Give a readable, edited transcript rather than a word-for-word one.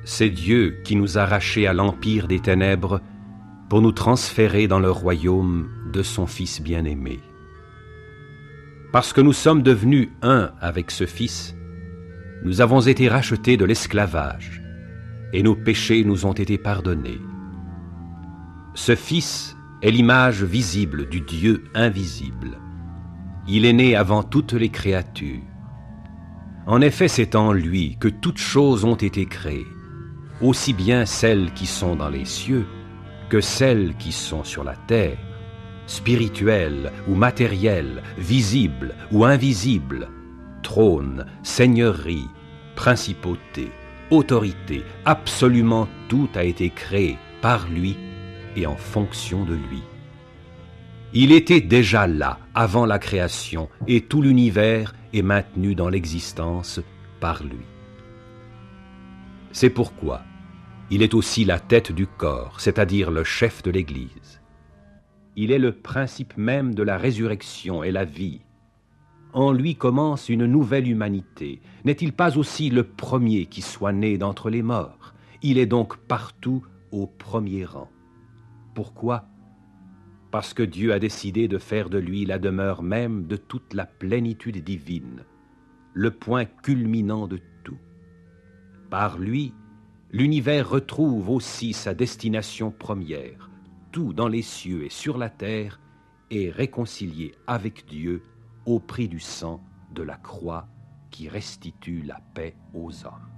c'est Dieu qui nous a arrachés à l'empire des ténèbres pour nous transférer dans le royaume de son Fils bien-aimé. Parce que nous sommes devenus un avec ce Fils, nous avons été rachetés de l'esclavage et nos péchés nous ont été pardonnés. Ce Fils est l'image visible du Dieu invisible. Il est né avant toutes les créatures. En effet, c'est en lui que toutes choses ont été créées, aussi bien celles qui sont dans les cieux que celles qui sont sur la terre, spirituelles ou matérielles, visibles ou invisibles, trône, seigneurie, principauté, autorité, absolument tout a été créé par lui et en fonction de lui. Il était déjà là avant la création et tout l'univers est maintenu dans l'existence par lui. C'est pourquoi il est aussi la tête du corps, c'est-à-dire le chef de l'Église. Il est le principe même de la résurrection et la vie. En lui commence une nouvelle humanité. N'est-il pas aussi le premier qui soit né d'entre les morts? Il est donc partout au premier rang. Pourquoi? Parce que Dieu a décidé de faire de lui la demeure même de toute la plénitude divine, le point culminant de tout. Par lui, l'univers retrouve aussi sa destination première. Tout dans les cieux et sur la terre est réconcilié avec Dieu au prix du sang de la croix qui restitue la paix aux hommes.